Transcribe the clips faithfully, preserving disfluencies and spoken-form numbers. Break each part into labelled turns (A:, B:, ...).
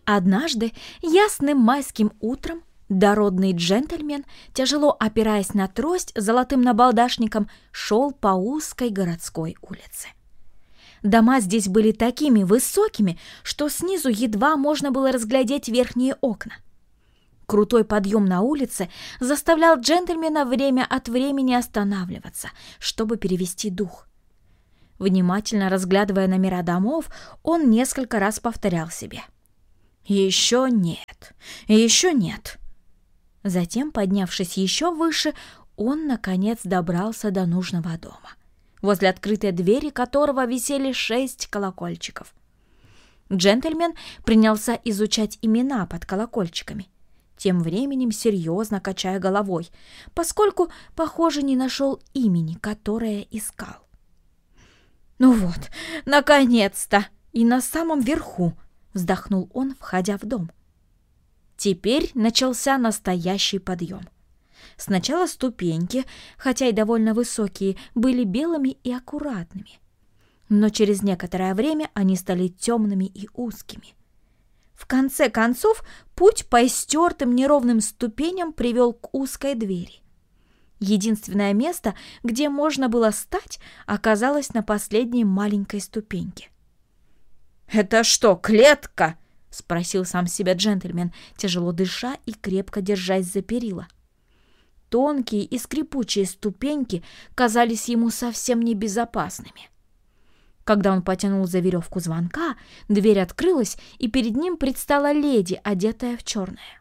A: Однажды, ясным майским утром, дородный джентльмен, тяжело опираясь на трость золотым набалдашником, шел по узкой городской улице. Дома здесь были такими высокими, что снизу едва можно было разглядеть верхние окна. Крутой подъем на улице заставлял джентльмена время от времени останавливаться, чтобы перевести дух. Внимательно разглядывая номера домов, он несколько раз повторял себе: «Еще нет, еще нет». Затем, поднявшись еще выше, он, наконец, добрался до нужного дома, возле открытой двери которого висели шесть колокольчиков. Джентльмен принялся изучать имена под колокольчиками, тем временем серьезно качая головой, поскольку, похоже, не нашел имени, которое искал. «Ну вот, наконец-то! И на самом верху!» — вздохнул он, входя в дом. Теперь начался настоящий подъем. Сначала ступеньки, хотя и довольно высокие, были белыми и аккуратными, но через некоторое время они стали темными и узкими. В конце концов, путь по истертым неровным ступеням привел к узкой двери. Единственное место, где можно было стать, оказалось на последней маленькой ступеньке. «Это что, клетка?» — спросил сам себя джентльмен, тяжело дыша и крепко держась за перила. Тонкие и скрипучие ступеньки казались ему совсем небезопасными. Когда он потянул за веревку звонка, дверь открылась, и перед ним предстала леди, одетая в черное.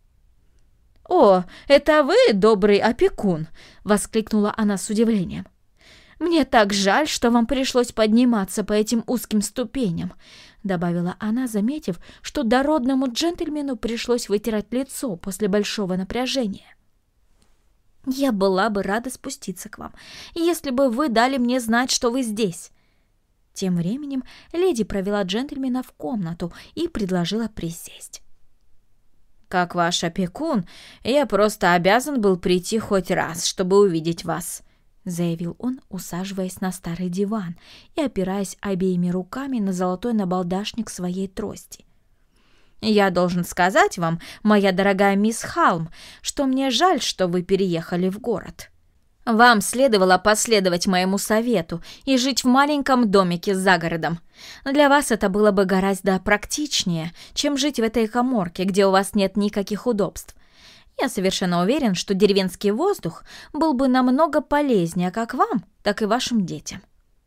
A: «О, это вы, добрый опекун!» — воскликнула она с удивлением. «Мне так жаль, что вам пришлось подниматься по этим узким ступеням», — добавила она, заметив, что дородному джентльмену пришлось вытирать лицо после большого напряжения. «Я была бы рада спуститься к вам, если бы вы дали мне знать, что вы здесь». Тем временем леди провела джентльмена в комнату и предложила присесть. «Как ваш опекун, я просто обязан был прийти хоть раз, чтобы увидеть вас», — заявил он, усаживаясь на старый диван и опираясь обеими руками на золотой набалдашник своей трости. «Я должен сказать вам, моя дорогая мисс Халм, что мне жаль, что вы переехали в город. Вам следовало последовать моему совету и жить в маленьком домике за городом. Для вас это было бы гораздо практичнее, чем жить в этой каморке, где у вас нет никаких удобств. Я совершенно уверен, что деревенский воздух был бы намного полезнее как вам, так и вашим детям».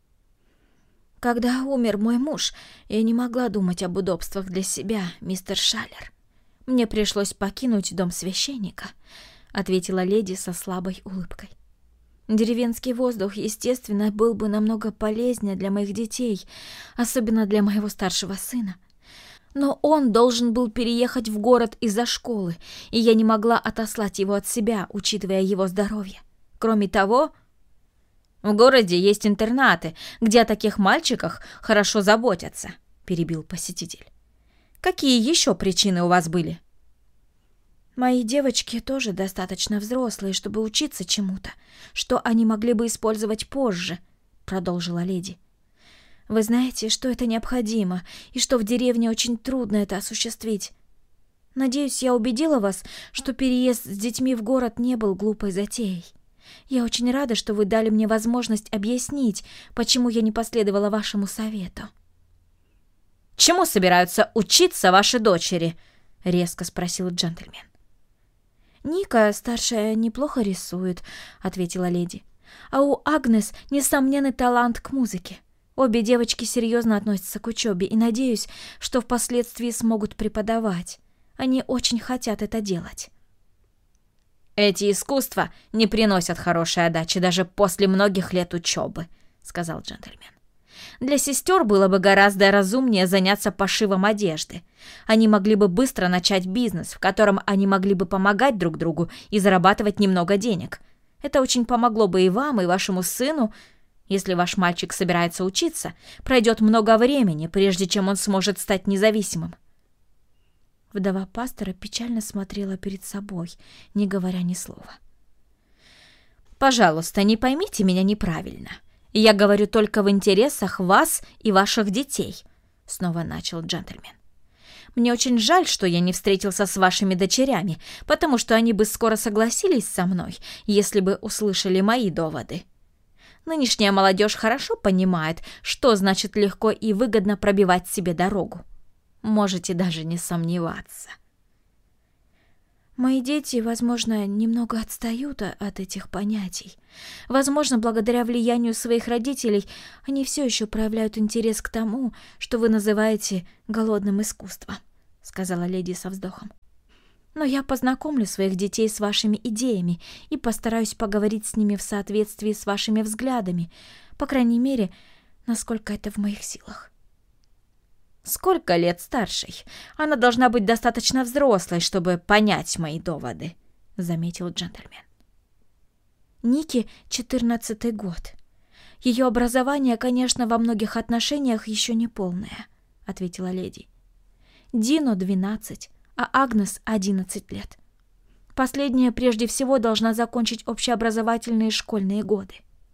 A: «Когда умер мой муж, я не могла думать об удобствах для себя, мистер Шаллер. Мне пришлось покинуть дом священника», — ответила леди со слабой улыбкой. «Деревенский воздух, естественно, был бы намного полезнее для моих детей, особенно для моего старшего сына. Но он должен был переехать в город из-за школы, и я не могла отослать его от себя, учитывая его здоровье. Кроме того, в городе есть интернаты, где о таких мальчиках хорошо заботятся», — перебил посетитель. «Какие еще причины у вас были?» «Мои девочки тоже достаточно взрослые, чтобы учиться чему-то, что они могли бы использовать позже», — продолжила леди. «Вы знаете, что это необходимо, и что в деревне очень трудно это осуществить. Надеюсь, я убедила вас, что переезд с детьми в город не был глупой затеей. Я очень рада, что вы дали мне возможность объяснить, почему я не последовала вашему совету». «Чему собираются учиться ваши дочери?» — резко спросил джентльмен. «Ника, старшая, неплохо рисует», — ответила леди. «А у Агнес несомненный талант к музыке. Обе девочки серьезно относятся к учебе и надеюсь, что впоследствии смогут преподавать. Они очень хотят это делать». «Эти искусства не приносят хорошей отдачи даже после многих лет учебы», — сказал джентльмен. «Для сестер было бы гораздо разумнее заняться пошивом одежды. Они могли бы быстро начать бизнес, в котором они могли бы помогать друг другу и зарабатывать немного денег. Это очень помогло бы и вам, и вашему сыну. Если ваш мальчик собирается учиться, пройдет много времени, прежде чем он сможет стать независимым». Вдова пастора печально смотрела перед собой, не говоря ни слова. «Пожалуйста, не поймите меня неправильно. Я говорю только в интересах вас и ваших детей», — снова начал джентльмен. Мне очень жаль, что я не встретился с вашими дочерями, потому что они бы скоро согласились со мной, если бы услышали мои доводы. Нынешняя молодежь хорошо понимает, что значит легко и выгодно пробивать себе дорогу. Можете даже не сомневаться. Мои дети, возможно, немного отстают от этих понятий. Возможно, благодаря влиянию своих родителей они все еще проявляют интерес к тому, что вы называете голодным искусством, сказала леди со вздохом. Но я познакомлю своих детей с вашими идеями и постараюсь поговорить с ними в соответствии с вашими взглядами, по крайней мере, насколько это в моих силах. Сколько лет старшей? Она должна быть достаточно взрослой, чтобы понять мои доводы, заметил джентльмен. Нике четырнадцатый год. Ее образование, конечно, во многих отношениях еще не полное, ответила леди. Дино двенадцать, а Агнес одиннадцать лет. Последняя прежде всего должна закончить общеобразовательные школьные годы.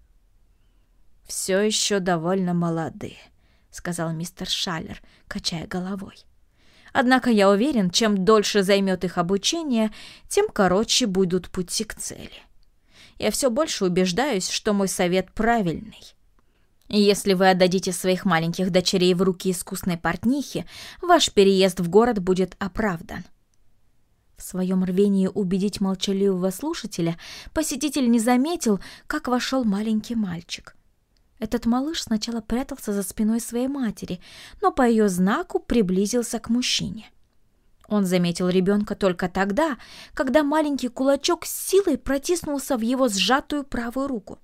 A: Все еще довольно молодые, сказал мистер Шаллер, качая головой. Однако я уверен, чем дольше займет их обучение, тем короче будут пути к цели. Я все больше убеждаюсь, что мой совет правильный. Если вы отдадите своих маленьких дочерей в руки искусной портнихи, ваш переезд в город будет оправдан. В своем рвении убедить молчаливого слушателя посетитель не заметил, как вошел маленький мальчик. Этот малыш сначала прятался за спиной своей матери, но по ее знаку приблизился к мужчине. Он заметил ребенка только тогда, когда маленький кулачок с силой протиснулся в его сжатую правую руку.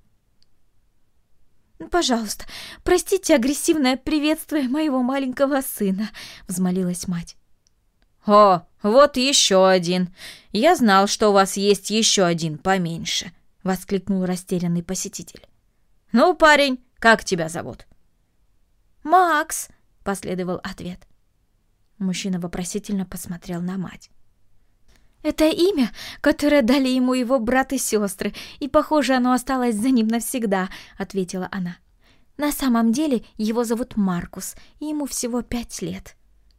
A: «Пожалуйста, простите агрессивное приветствие моего маленького сына», — взмолилась мать. «О, вот еще один! Я знал, что у вас есть еще один поменьше», — воскликнул растерянный посетитель. «Ну, парень, как тебя зовут?» «Макс», — последовал ответ. Мужчина вопросительно посмотрел на мать. «Это имя, которое дали ему его брат и сестры, и, похоже, оно осталось за ним навсегда», — ответила она. «На самом деле его зовут Маркус, и ему всего пять лет».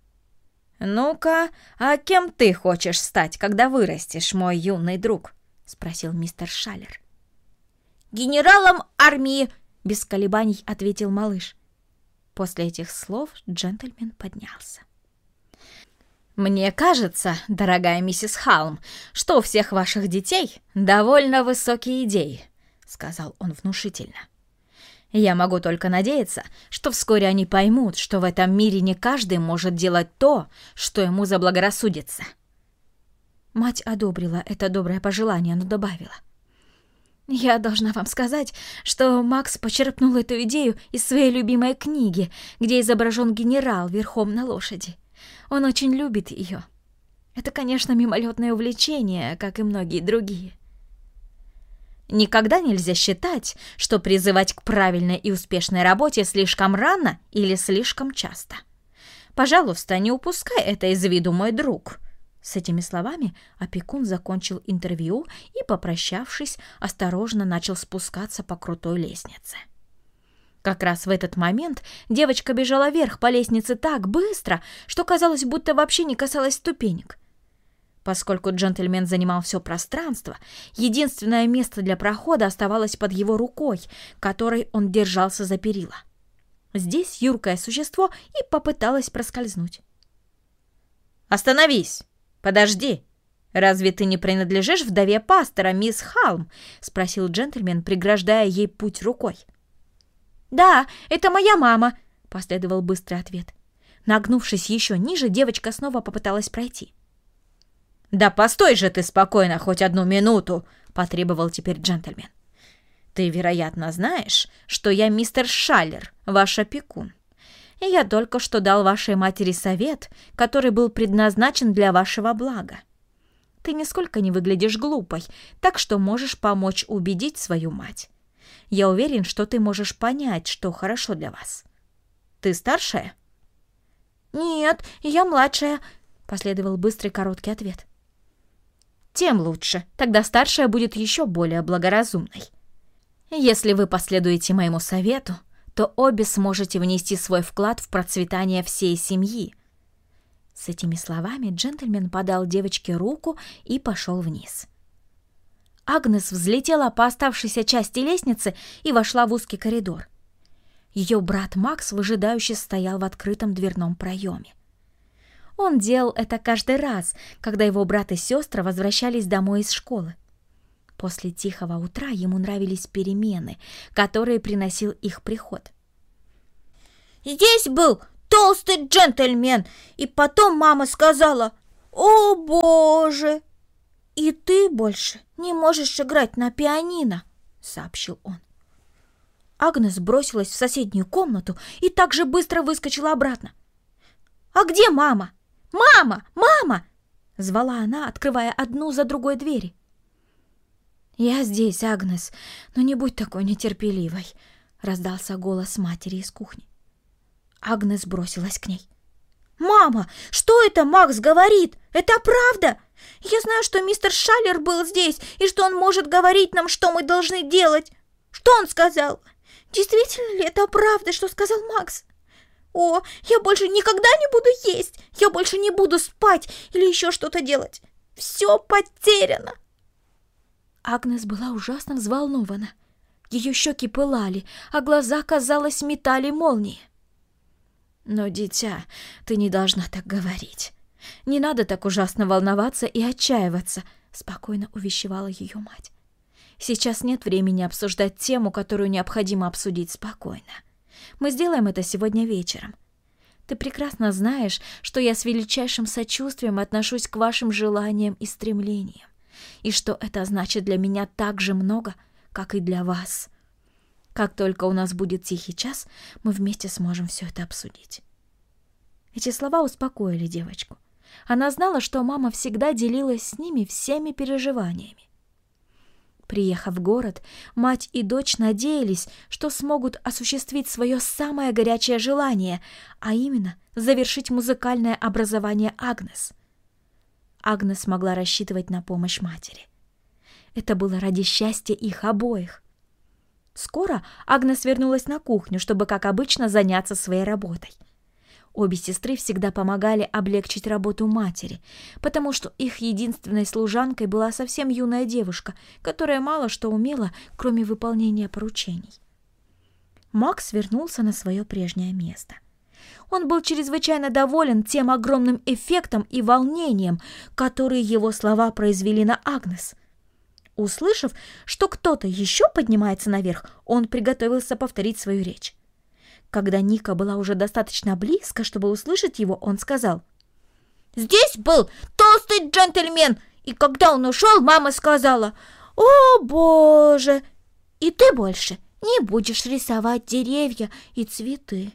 A: «Ну-ка, а кем ты хочешь стать, когда вырастешь, мой юный друг?» — спросил мистер Шаллер. «Генералом армии!» — без колебаний ответил малыш. После этих слов джентльмен поднялся. «Мне кажется, дорогая миссис Халм, что у всех ваших детей довольно высокие идеи», — сказал он внушительно. «Я могу только надеяться, что вскоре они поймут, что в этом мире не каждый может делать то, что ему заблагорассудится». Мать одобрила это доброе пожелание, но добавила: «Я должна вам сказать, что Макс почерпнул эту идею из своей любимой книги, где изображен генерал верхом на лошади. Он очень любит ее. Это, конечно, мимолетное увлечение, как и многие другие». Никогда нельзя считать, что призывать к правильной и успешной работе слишком рано или слишком часто. Пожалуйста, не упускай это из виду, мой друг. С этими словами опекун закончил интервью и, попрощавшись, осторожно начал спускаться по крутой лестнице. Как раз в этот момент девочка бежала вверх по лестнице так быстро, что казалось, будто вообще не касалась ступенек. Поскольку джентльмен занимал все пространство, единственное место для прохода оставалось под его рукой, которой он держался за перила. Здесь юркое существо и попыталось проскользнуть. «Остановись! Подожди! Разве ты не принадлежишь вдове пастора, мисс Халм?» — спросил джентльмен, преграждая ей путь рукой. «Да, это моя мама», — последовал быстрый ответ. Нагнувшись еще ниже, девочка снова попыталась пройти. «Да постой же ты спокойно хоть одну минуту!» — потребовал теперь джентльмен. «Ты, вероятно, знаешь, что я мистер Шаллер, ваш опекун. И я только что дал вашей матери совет, который был предназначен для вашего блага. Ты нисколько не выглядишь глупой, так что можешь помочь убедить свою мать. Я уверен, что ты можешь понять, что хорошо для вас. Ты старшая?» «Нет, я младшая», — последовал быстрый короткий ответ. «Тем лучше, тогда старшая будет еще более благоразумной. Если вы последуете моему совету, то обе сможете внести свой вклад в процветание всей семьи». С этими словами джентльмен подал девочке руку и пошел вниз. Агнес взлетела по оставшейся части лестницы и вошла в узкий коридор. Ее брат Макс выжидающе стоял в открытом дверном проеме. Он делал это каждый раз, когда его брат и сестры возвращались домой из школы. После тихого утра ему нравились перемены, которые приносил их приход.
B: «Здесь был толстый джентльмен, и потом мама сказала: „О, Боже! И ты больше не можешь играть на пианино“, — сообщил он. Агнес бросилась в соседнюю комнату и так же быстро выскочила обратно. «А где мама? Мама! Мама!» — звала она, открывая одну за другой двери.
A: «Я здесь, Агнес, но не будь такой нетерпеливой», — раздался голос матери из кухни. Агнес бросилась к ней.
B: «Мама, что это Макс говорит? Это правда? Я знаю, что мистер Шаллер был здесь и что он может говорить нам, что мы должны делать. Что он сказал? Действительно ли это правда, что сказал Макс? О, я больше никогда не буду есть, я больше не буду спать или еще что-то делать. Все потеряно!»
A: Агнес была ужасно взволнована. Ее щеки пылали, а глаза, казалось, метали молнии. «Но, дитя, ты не должна так говорить. Не надо так ужасно волноваться и отчаиваться», — спокойно увещевала ее мать. «Сейчас нет времени обсуждать тему, которую необходимо обсудить спокойно. Мы сделаем это сегодня вечером. Ты прекрасно знаешь, что я с величайшим сочувствием отношусь к вашим желаниям и стремлениям, и что это значит для меня так же много, как и для вас. Как только у нас будет тихий час, мы вместе сможем все это обсудить». Эти слова успокоили девочку. Она знала, что мама всегда делилась с ними всеми переживаниями. Приехав в город, мать и дочь надеялись, что смогут осуществить свое самое горячее желание, а именно завершить музыкальное образование Агнес. Агнес могла рассчитывать на помощь матери. Это было ради счастья их обоих. Скоро Агнес вернулась на кухню, чтобы, как обычно, заняться своей работой. Обе сестры всегда помогали облегчить работу матери, потому что их единственной служанкой была совсем юная девушка, которая мало что умела, кроме выполнения поручений. Макс вернулся на свое прежнее место. Он был чрезвычайно доволен тем огромным эффектом и волнением, которые его слова произвели на Агнес. Услышав, что кто-то еще поднимается наверх, он приготовился повторить свою речь. Когда Ника была уже достаточно близко, чтобы услышать его, он сказал:
B: «Здесь был толстый джентльмен, и когда он ушел, мама сказала: „О, Боже! И ты больше не будешь рисовать деревья и цветы“».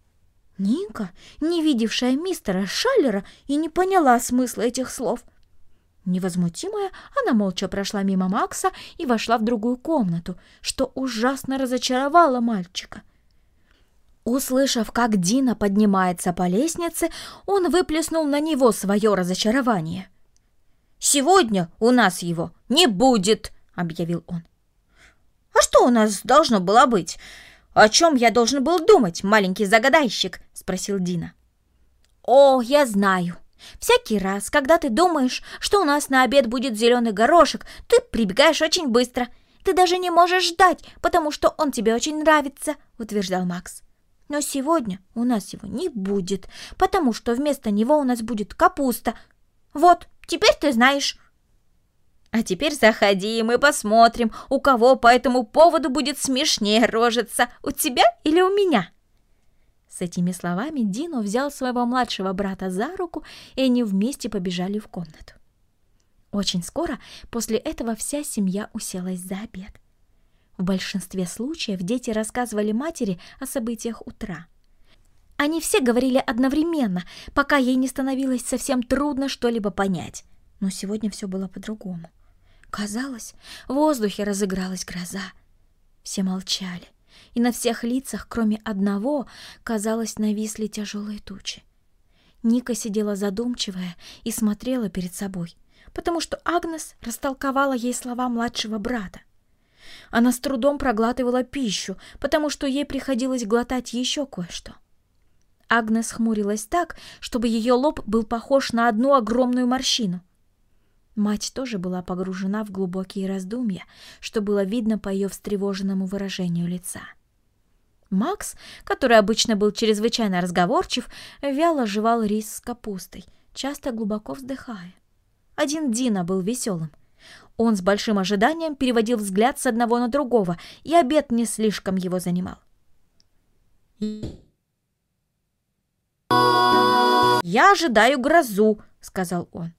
A: Ника, не видевшая мистера Шаллера, и не поняла смысла этих слов. Невозмутимая, она молча прошла мимо Макса и вошла в другую комнату, что ужасно разочаровало мальчика. Услышав, как Дина поднимается по лестнице, он выплеснул на него свое разочарование.
B: «Сегодня у нас его не будет», — объявил он. «А что у нас должно было быть? О чем я должен был думать, маленький загадайщик?» — спросил Дина.
A: «О, я знаю. Всякий раз, когда ты думаешь, что у нас на обед будет зеленый горошек, ты прибегаешь очень быстро. Ты даже не можешь ждать, потому что он тебе очень нравится», — утверждал Макс. «Но сегодня у нас его не будет, потому что вместо него у нас будет капуста. Вот, теперь ты знаешь».
B: «А теперь заходи, и мы посмотрим, у кого по этому поводу будет смешнее рожиться, у тебя или у меня».
A: С этими словами Дино взял своего младшего брата за руку, и они вместе побежали в комнату. Очень скоро после этого вся семья уселась за обед. В большинстве случаев дети рассказывали матери о событиях утра. Они все говорили одновременно, пока ей не становилось совсем трудно что-либо понять. Но сегодня все было по-другому. Казалось, в воздухе разыгралась гроза. Все молчали, и на всех лицах, кроме одного, казалось, нависли тяжелые тучи. Ника сидела задумчивая и смотрела перед собой, потому что Агнес растолковала ей слова младшего брата. Она с трудом проглатывала пищу, потому что ей приходилось глотать еще кое-что. Агнес хмурилась так, чтобы ее лоб был похож на одну огромную морщину. Мать тоже была погружена в глубокие раздумья, что было видно по ее встревоженному выражению лица. Макс, который обычно был чрезвычайно разговорчив, вяло жевал рис с капустой, часто глубоко вздыхая. Один Дина был веселым. Он с большим ожиданием переводил взгляд с одного на другого, и обед не слишком его занимал. «Я ожидаю грозу», — сказал он.